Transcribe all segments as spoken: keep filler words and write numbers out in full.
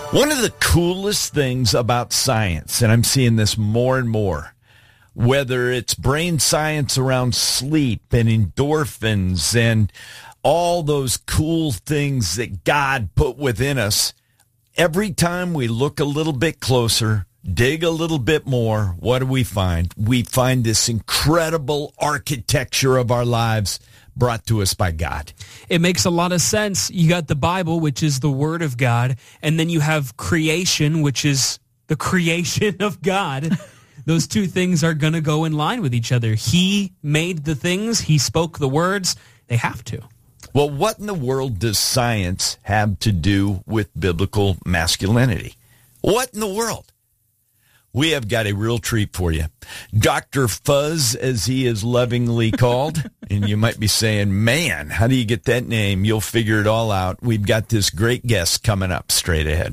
One of the coolest things about science, and I'm seeing this more and more, whether it's brain science around sleep and endorphins and all those cool things that God put within us, every time we look a little bit closer, dig a little bit more, what do we find? We find this incredible architecture of our lives brought to us by God. It makes a lot of sense. You got the Bible, which is the Word of God, and then you have creation, which is the creation of God. Those two things are going to go in line with each other. He made the things. He spoke the words. They have to. Well, what in the world does science have to do with biblical masculinity? What in the world? We have got a real treat for you. Doctor Fuzz, as he is lovingly called. And you might be saying, man, how do you get that name? You'll figure it all out. We've got this great guest coming up straight ahead.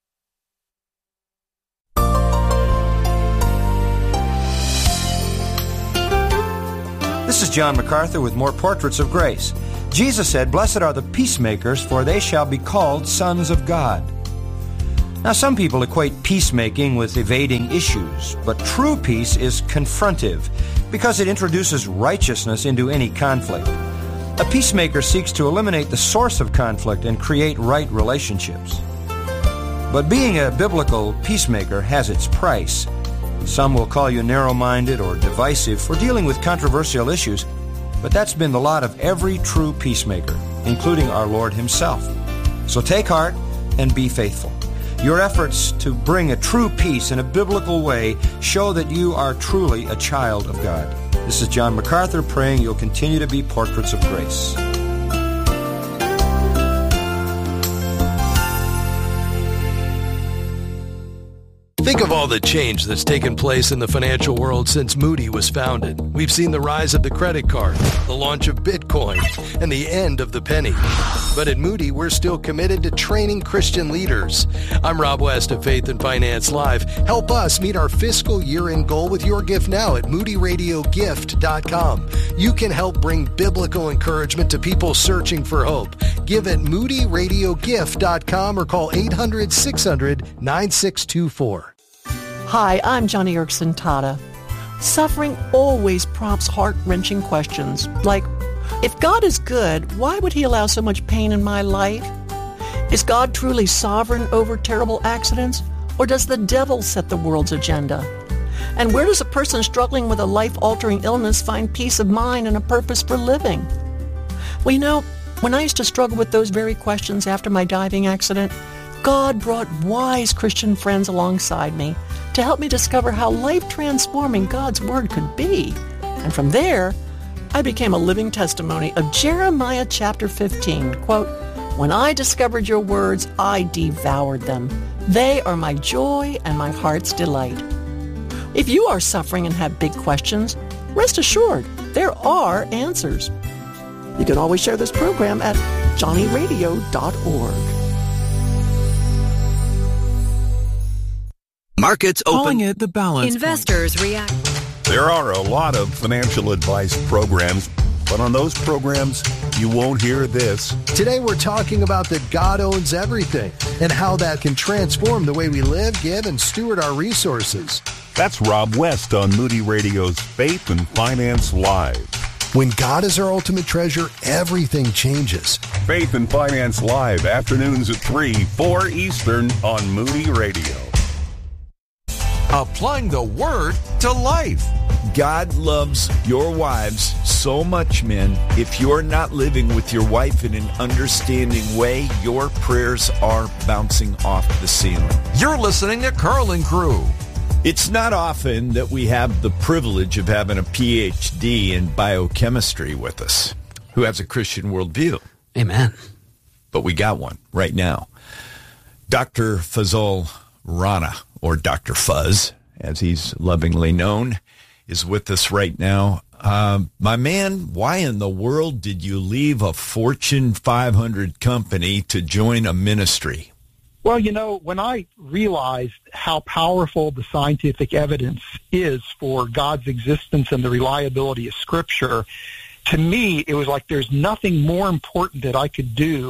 This is John MacArthur with more Portraits of Grace. Jesus said, "Blessed are the peacemakers, for they shall be called sons of God." Now, some people equate peacemaking with evading issues, but true peace is confrontive because it introduces righteousness into any conflict. A peacemaker seeks to eliminate the source of conflict and create right relationships. But being a biblical peacemaker has its price. Some will call you narrow-minded or divisive for dealing with controversial issues, but that's been the lot of every true peacemaker, including our Lord Himself. So take heart and be faithful. Your efforts to bring a true peace in a biblical way show that you are truly a child of God. This is John MacArthur praying you'll continue to be Portraits of Grace. Think of all the change that's taken place in the financial world since Moody was founded. We've seen the rise of the credit card, the launch of Bitcoin, and the end of the penny. But at Moody, we're still committed to training Christian leaders. I'm Rob West of Faith and Finance Live. Help us meet our fiscal year-end goal with your gift now at moody radio gift dot com. You can help bring biblical encouragement to people searching for hope. Give at moody radio gift dot com or call eight hundred, six hundred, nine six two four. Hi, I'm Johnny Erickson Tata. Suffering always prompts heart-wrenching questions, like, if God is good, why would He allow so much pain in my life? Is God truly sovereign over terrible accidents, or does the devil set the world's agenda? And where does a person struggling with a life-altering illness find peace of mind and a purpose for living? Well, you know, when I used to struggle with those very questions after my diving accident, God brought wise Christian friends alongside me to help me discover how life-transforming God's Word could be. And from there, I became a living testimony of Jeremiah chapter fifteen. Quote, "When I discovered your words, I devoured them. They are my joy and my heart's delight." If you are suffering and have big questions, rest assured there are answers. You can always share this program at johnny radio dot org. Markets open. Calling it the balance Investors point. react. There are a lot of financial advice programs, but on those programs, you won't hear this. Today we're talking about that God owns everything and how that can transform the way we live, give, and steward our resources. That's Rob West on Moody Radio's Faith and Finance Live. When God is our ultimate treasure, everything changes. Faith and Finance Live, afternoons at three, four Eastern on Moody Radio. Applying the Word to life. God loves your wives so much, men. If you're not living with your wife in an understanding way, your prayers are bouncing off the ceiling. You're listening to Carl and Crew. It's not often that we have the privilege of having a P H D in biochemistry with us who has a Christian worldview. Amen. But we got one right now. Doctor Fazol Rana, or Doctor Fuzz, as he's lovingly known, is with us right now. Uh, my man, why in the world did you leave a Fortune five hundred company to join a ministry? Well, you know, when I realized how powerful the scientific evidence is for God's existence and the reliability of Scripture, to me, it was like there's nothing more important that I could do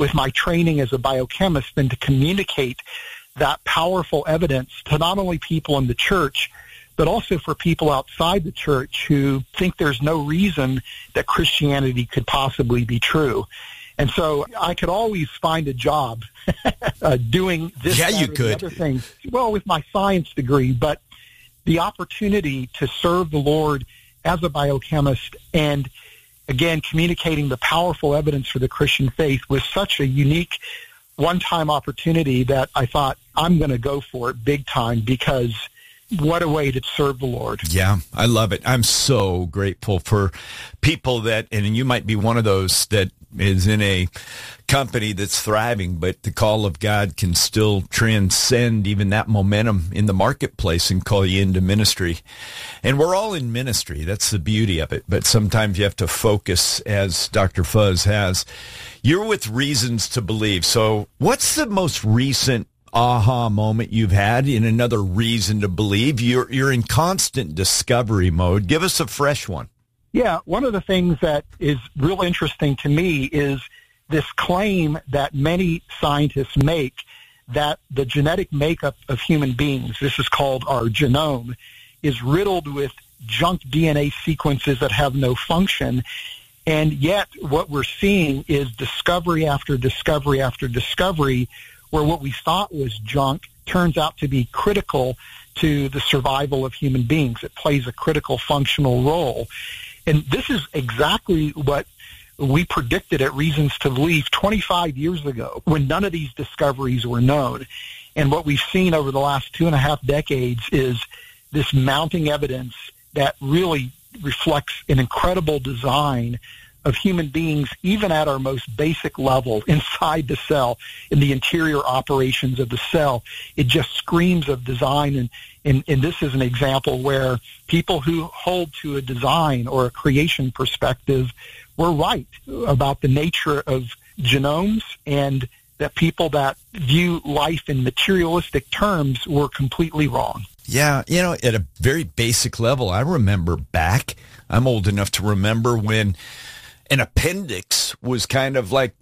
with my training as a biochemist than to communicate that powerful evidence to not only people in the church, but also for people outside the church who think there's no reason that Christianity could possibly be true. And so I could always find a job uh, doing this yeah, you or could. the other things, well, with my science degree, but the opportunity to serve the Lord as a biochemist and, again, communicating the powerful evidence for the Christian faith was such a unique one-time opportunity that I thought I'm going to go for it big time, because what a way to serve the Lord. Yeah, I love it. I'm so grateful for people that, and you might be one of those that is in a company that's thriving, but the call of God can still transcend even that momentum in the marketplace and call you into ministry. And we're all in ministry. That's the beauty of it. But sometimes you have to focus, as Doctor Fuz has. You're with Reasons to Believe. So what's the most recent aha moment you've had in another reason to believe? You're you're in constant discovery mode. Give us a fresh one. Yeah, one of the things that is real interesting to me is this claim that many scientists make that the genetic makeup of human beings, this is called our genome, is riddled with junk D N A sequences that have no function. And yet what we're seeing is discovery after discovery after discovery where what we thought was junk turns out to be critical to the survival of human beings. It plays a critical functional role. And this is exactly what we predicted at Reasons to Believe twenty-five years ago, when none of these discoveries were known. And what we've seen over the last two and a half decades is this mounting evidence that really reflects an incredible design of human beings, even at our most basic level, inside the cell, in the interior operations of the cell. It just screams of design. And, and, and this is an example where people who hold to a design or a creation perspective were right about the nature of genomes, and that people that view life in materialistic terms were completely wrong. Yeah, you know, at a very basic level, I remember back, I'm old enough to remember when an appendix was kind of like,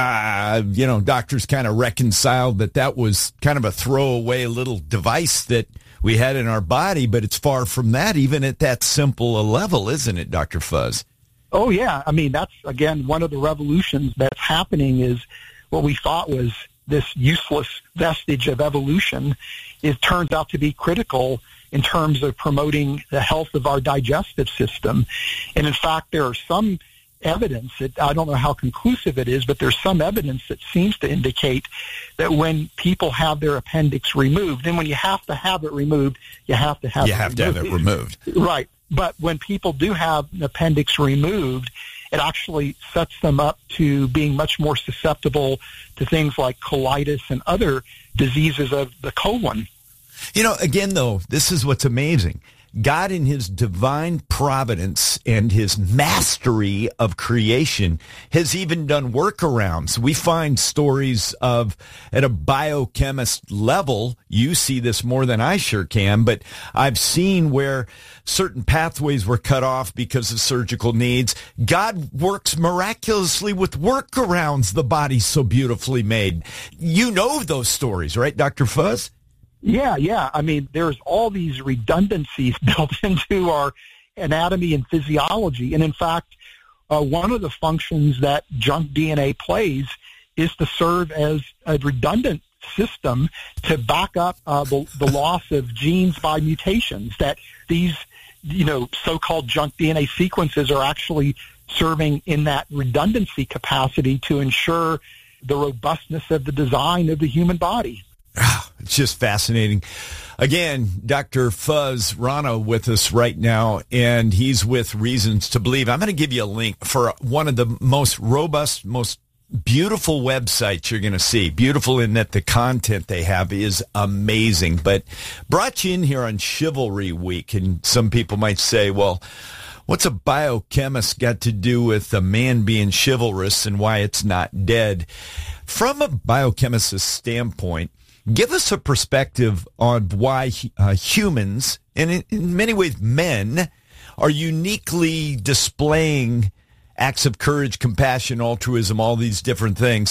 uh, you know, doctors kind of reconciled that that was kind of a throwaway little device that we had in our body, but it's far from that, even at that simple a level, isn't it, Doctor Fuz? Oh, yeah. I mean, that's, again, one of the revolutions that's happening is what we thought was this useless vestige of evolution. It turns out to be critical in terms of promoting the health of our digestive system. And in fact, there are some evidence that, I don't know how conclusive it is, but there's some evidence that seems to indicate that when people have their appendix removed, and when you have to have it removed, you have to have you it have removed. to have it removed. Right. But when people do have an appendix removed, it actually sets them up to being much more susceptible to things like colitis and other diseases of the colon. You know, again, though, this is what's amazing. God, in his divine providence and his mastery of creation, has even done workarounds. We find stories of, at a biochemist level, you see this more than I sure can, but I've seen where certain pathways were cut off because of surgical needs. God works miraculously with workarounds. The body's so beautifully made. You know those stories, right, Doctor Fuz? Yeah, yeah. I mean, there's all these redundancies built into our anatomy and physiology. And in fact, uh, one of the functions that junk D N A plays is to serve as a redundant system to back up uh, the, the loss of genes by mutations. That these, you know, so-called junk D N A sequences are actually serving in that redundancy capacity to ensure the robustness of the design of the human body. It's just fascinating. Again, Doctor Fuz Rana with us right now, and he's with Reasons to Believe. I'm going to give you a link for one of the most robust, most beautiful websites you're going to see. Beautiful in that the content they have is amazing. But brought you in here on Chivalry Week, and some people might say, well, what's a biochemist got to do with a man being chivalrous and why it's not dead? From a biochemist's standpoint, give us a perspective on why uh, humans, and in, in many ways men, are uniquely displaying acts of courage, compassion, altruism, all these different things.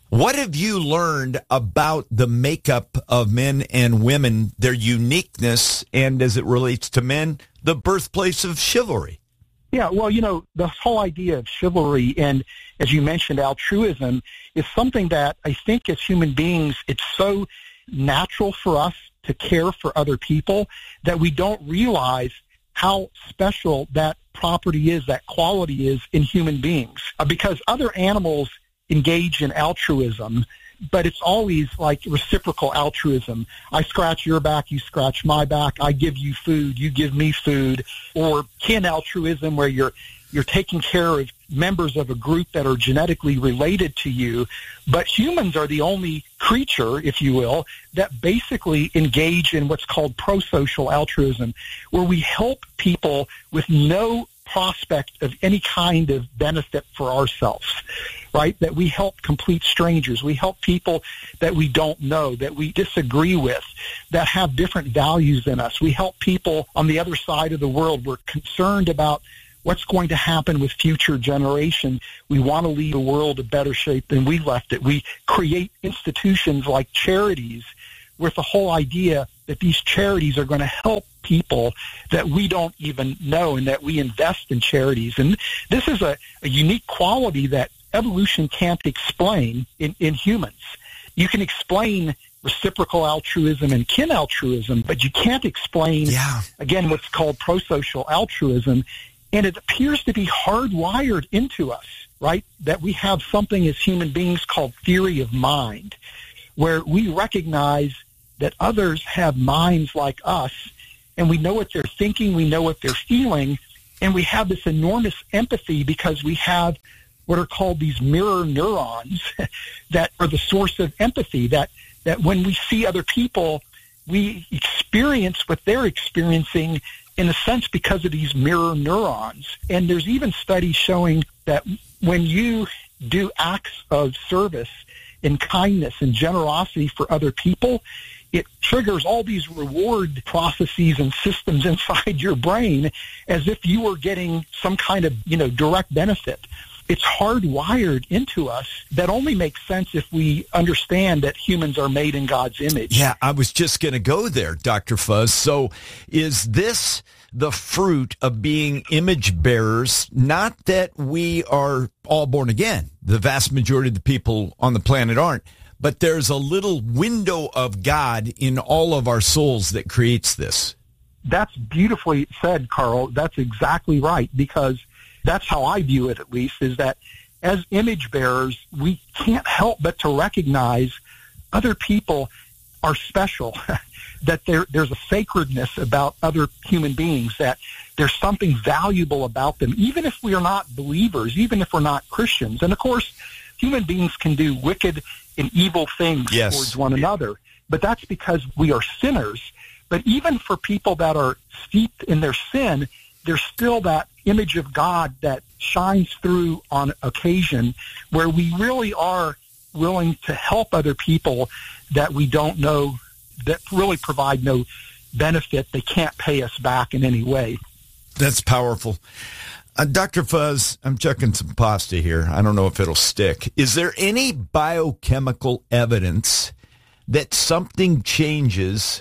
What have you learned about the makeup of men and women, their uniqueness, and as it relates to men, the birthplace of chivalry? Yeah, well, you know, the whole idea of chivalry and, as you mentioned, altruism is something that I think as human beings, it's so natural for us to care for other people that we don't realize how special that property is, that quality is in human beings. Uh, because other animals engage in altruism, but it's always like reciprocal altruism. I scratch your back, you scratch my back. I give you food, you give me food. Or kin altruism, where you're you're taking care of members of a group that are genetically related to you. But humans are the only creature, if you will, that basically engage in what's called prosocial altruism, where we help people with no prospect of any kind of benefit for ourselves, right? That we help complete strangers. We help people that we don't know, that we disagree with, that have different values than us. We help people on the other side of the world. We're concerned about what's going to happen with future generations. We want to leave the world in better shape than we left it. We create institutions like charities with the whole idea that these charities are going to help people that we don't even know, and that we invest in charities. And this is a, a unique quality that evolution can't explain in, in humans. You can explain reciprocal altruism and kin altruism, but you can't explain, yeah. again, what's called prosocial altruism. And it appears to be hardwired into us, right? That we have something as human beings called theory of mind, where we recognize that others have minds like us, and we know what they're thinking, we know what they're feeling, and we have this enormous empathy because we have what are called these mirror neurons that are the source of empathy, that, that when we see other people, we experience what they're experiencing in a sense because of these mirror neurons. And there's even studies showing that when you do acts of service and kindness and generosity for other people, it triggers all these reward processes and systems inside your brain as if you were getting some kind of, you know, direct benefit. It's hardwired into us. That only makes sense if we understand that humans are made in God's image. Yeah, I was just going to go there, Doctor Fuzz. So is this the fruit of being image bearers? Not that we are all born again. The vast majority of the people on the planet aren't. But there's a little window of God in all of our souls that creates this. That's beautifully said, Carl. That's exactly right, because that's how I view it, at least, is that as image bearers, we can't help but to recognize other people are special, that there, there's a sacredness about other human beings, that there's something valuable about them, even if we are not believers, even if we're not Christians. And, of course, human beings can do wicked and evil things yes. towards one another, but that's because we are sinners. But even for people that are steeped in their sin, there's still that image of God that shines through on occasion, where we really are willing to help other people that we don't know, that really provide no benefit. They can't pay us back in any way. That's powerful. Uh, Doctor Fuzz, I'm checking some pasta here. I don't know if it'll stick. Is there any biochemical evidence that something changes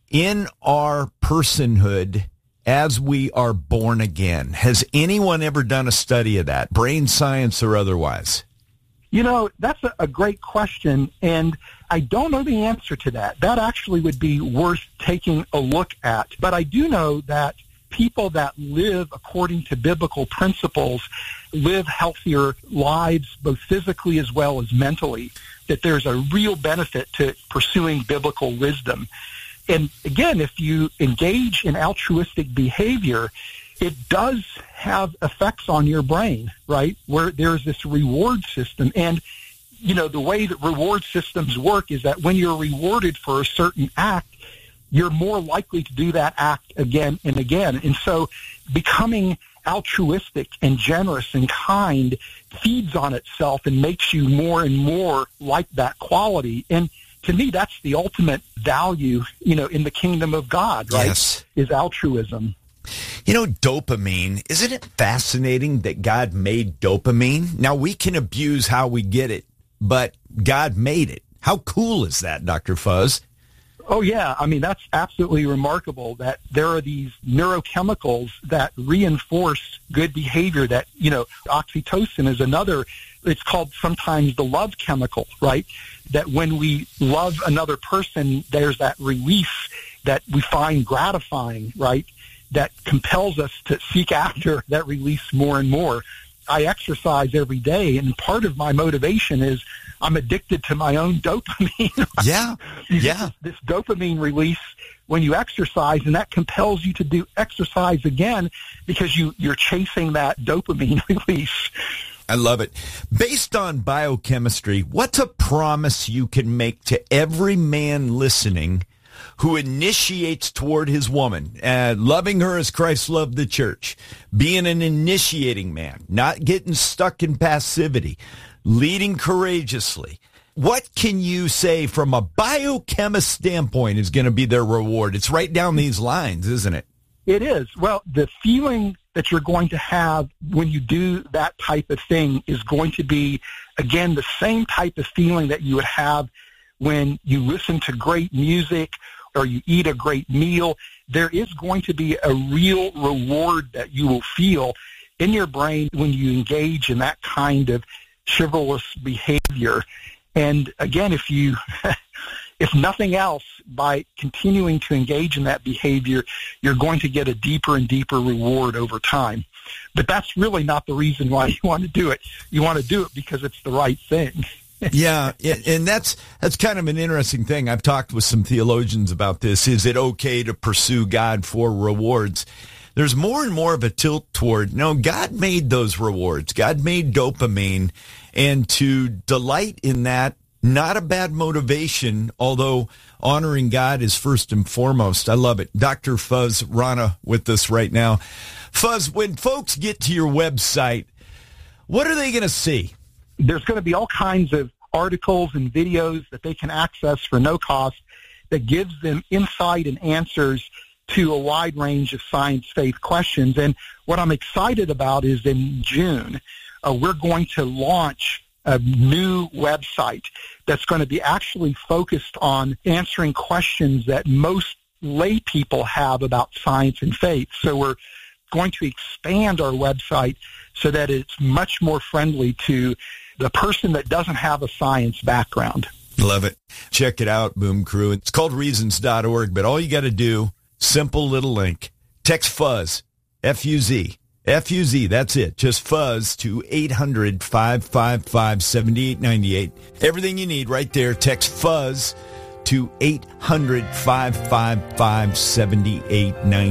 in our personhood as we are born again? Has anyone ever done a study of that, brain science or otherwise? You know, that's a, a great question, and I don't know the answer to that. That actually would be worth taking a look at. But I do know that people that live according to biblical principles live healthier lives, both physically as well as mentally, that there's a real benefit to pursuing biblical wisdom. And again, if you engage in altruistic behavior, it does have effects on your brain, right, where there's this reward system. And, you know, the way that reward systems work is that when you're rewarded for a certain act, you're more likely to do that act again and again. And so becoming altruistic and generous and kind feeds on itself and makes you more and more like that quality. And to me, that's the ultimate value, you know, in the kingdom of God, right, yes. is altruism. You know, dopamine, isn't it fascinating that God made dopamine? Now, we can abuse how we get it but God made it. How cool is that, Doctor Fuzz? Oh, yeah. I mean, that's absolutely remarkable that there are these neurochemicals that reinforce good behavior that, you know, oxytocin is another. It's called sometimes the love chemical, right? That when we love another person, there's that relief that we find gratifying, right? That compels us to seek after that release more and more. I exercise every day, and part of my motivation is I'm addicted to my own dopamine. Yeah, you yeah. get this, this dopamine release when you exercise, and that compels you to do exercise again because you, you're chasing that dopamine release. I love it. Based on biochemistry, what's a promise you can make to every man listening who initiates toward his woman, uh, loving her as Christ loved the church, being an initiating man, not getting stuck in passivity, leading courageously? What can you say from a biochemist standpoint is going to be their reward? It's right down these lines, isn't it? It is. Well, the feeling that you're going to have when you do that type of thing is going to be, again, the same type of feeling that you would have when you listen to great music or you eat a great meal. There is going to be a real reward that you will feel in your brain when you engage in that kind of chivalrous behavior. And again, if you, if nothing else, by continuing to engage in that behavior, you're going to get a deeper and deeper reward over time. But that's really not the reason why you want to do it. You want to do it because it's the right thing. Yeah, and that's that's kind of an interesting thing. I've talked with some theologians about this. Is it okay to pursue God for rewards? There's more and more of a tilt toward, no, God made those rewards. God made dopamine, and to delight in that, not a bad motivation, although honoring God is first and foremost. I love it. Doctor Fuzz Rana with us right now. Fuzz, when folks get to your website, what are they going to see? There's going to be all kinds of articles and videos that they can access for no cost that gives them insight and answers to a wide range of science faith questions. And what I'm excited about is in June, uh, we're going to launch a new website that's going to be actually focused on answering questions that most lay people have about science and faith. So we're going to expand our website so that it's much more friendly to the person that doesn't have a science background. Love it. Check it out, Boom Crew. It's called reasons dot org, but all you got to do, simple little link, text FUZZ, F U Z, F U Z, that's it. Just FUZZ to eight hundred, five five five, seven eight nine eight. Everything you need right there. Text FUZZ to eight hundred, five five five, seven eight nine eight.